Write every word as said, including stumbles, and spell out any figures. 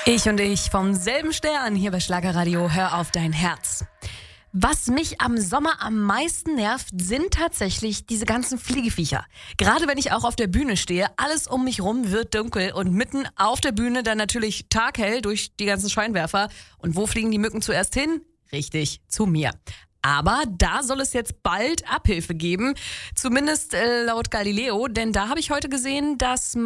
Ich und ich vom selben Stern hier bei Schlagerradio. Hör auf dein Herz. Was mich am Sommer am meisten nervt, sind tatsächlich diese ganzen Fliegeviecher. Gerade wenn ich auch auf der Bühne stehe, alles um mich rum wird dunkel und mitten auf der Bühne dann natürlich taghell durch die ganzen Scheinwerfer. Und wo fliegen die Mücken zuerst hin? Richtig, zu mir. Aber da soll es jetzt bald Abhilfe geben, zumindest äh, laut Galileo, denn da habe ich heute gesehen, dass